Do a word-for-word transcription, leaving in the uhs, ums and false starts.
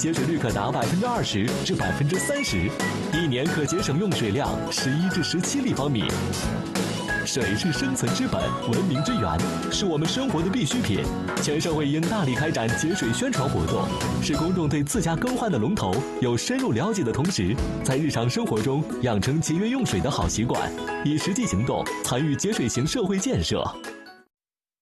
节水率可达百分之二十至百分之三十，一年可节省用水量十一至十七立方米。水是生存之本，文明之源，是我们生活的必需品。全社会应大力开展节水宣传活动，使公众对自家更换的龙头有深入了解的同时，在日常生活中养成节约用水的好习惯，以实际行动参与节水型社会建设。